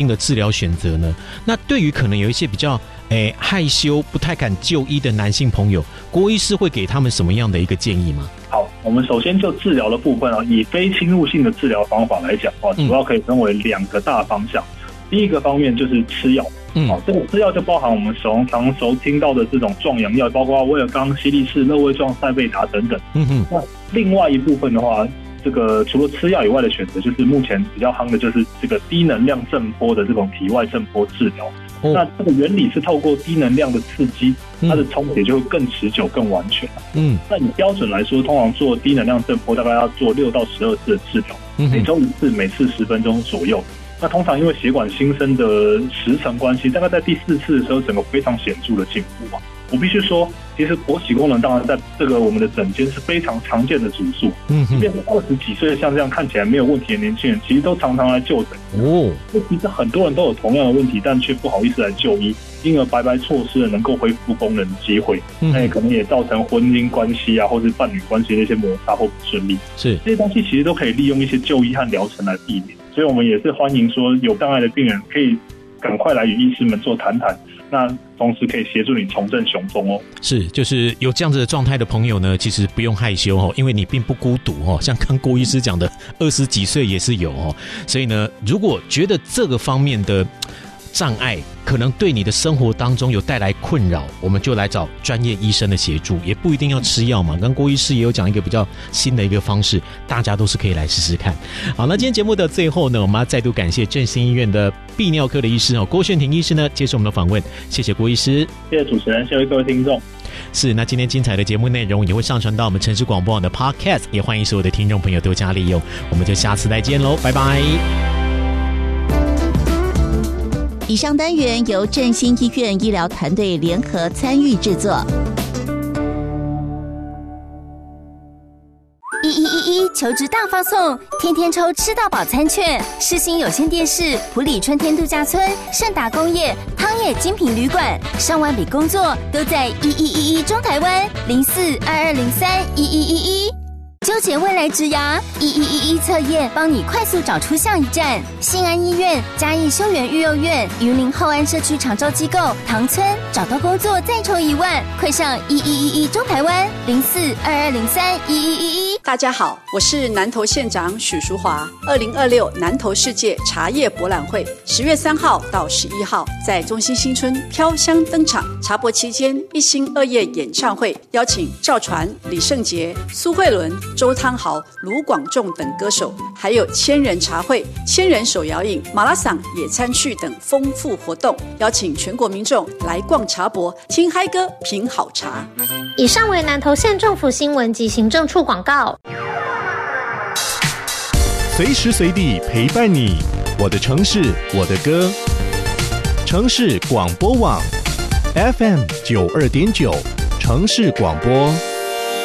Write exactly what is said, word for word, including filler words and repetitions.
的治疗选择呢？那对于可能有一些比较诶害羞、不太敢就医的男性朋友，郭医师会给他们什么样的一个建议吗？ 好，我们首先就治疗的部分啊，以非侵入性的治疗方法来讲啊，主要可以分为两个大方向。嗯、第一个方面就是吃药，嗯，好，这个吃药就包含我们常常熟听到的这种壮阳药，包括威尔刚、西力士、乐威壮、赛贝达等等。嗯哼，那另外一部分的话，这个除了吃药以外的选择，就是目前比较夯的，就是这个低能量震波的这种体外震波治疗。哦、那这个原理是透过低能量的刺激，它的充血就会更持久、更完全。嗯，那以标准来说，通常做低能量震波大概要做六到十二次的治疗，嗯、每周一次，每次十分钟左右。那通常因为血管新生的时程关系，大概在第四次的时候，整个非常显著的进步啊。我必须说，其实勃起功能当然在这个我们的诊间是非常常见的主诉。嗯，即便是二十几岁像这样看起来没有问题的年轻人，其实都常常来就诊。哦，其实很多人都有同样的问题，但却不好意思来就医，因而白白错失了能够恢复功能的机会。嗯，那也可能也造成婚姻关系啊，或者伴侣关系的一些摩擦或不顺利。是，这些东西其实都可以利用一些就医和疗程来避免。所以我们也是欢迎说有障碍的病人可以赶快来与医师们做谈谈。那同时可以协助你重振雄风哦。是，就是有这样子的状态的朋友呢，其实不用害羞哦，因为你并不孤独哦。像刚郭医师讲的，二十几岁也是有哦。所以呢，如果觉得这个方面的障碍可能对你的生活当中有带来困扰，我们就来找专业医生的协助，也不一定要吃药嘛。刚郭医师也有讲一个比较新的一个方式，大家都是可以来试试看。好，那今天节目的最后呢，我们要再度感谢振兴医院的泌尿科的医师郭炫庭医师呢接受我们的访问，谢谢郭医师，谢谢主持人，谢谢各位听众。是，那今天精彩的节目内容也会上传到我们城市广播网的 Podcast， 也欢迎所有的听众朋友多加利用。我们就下次再见喽，拜拜。 以上单元由振兴医院医疗团队联合参与制作。 一一一一求职大放送，天天抽吃到饱餐券，世新有线电视、普里春天度假村、盛达工业、汤业精品旅馆，上万笔工作都在一一一一中台湾零四二二零三一一一一。纠结未来职涯，一一一一测验帮你快速找出下一站。信安医院、嘉义修园育幼院、云林后安社区长照机构、唐村，找到工作再抽一万，快上一一一一中台湾零四二二零三一一一一。 大家好，我是南投县长许淑华。二零二六南投世界茶叶博览会十月三号到十一号在中心新村飘香登场。茶博期间一心二叶演唱会，邀请赵传、李圣杰、苏慧伦、周汤豪、卢广仲等歌手，还有千人茶会、千人手摇饮、马拉松野餐趣等丰富活动，邀请全国民众来逛茶博，听嗨歌，品好茶。 以上为南投县政府新闻及行政处广告。 随时随地陪伴你，我的城市，我的歌。城市广播网 F M 九二点九，城市广播。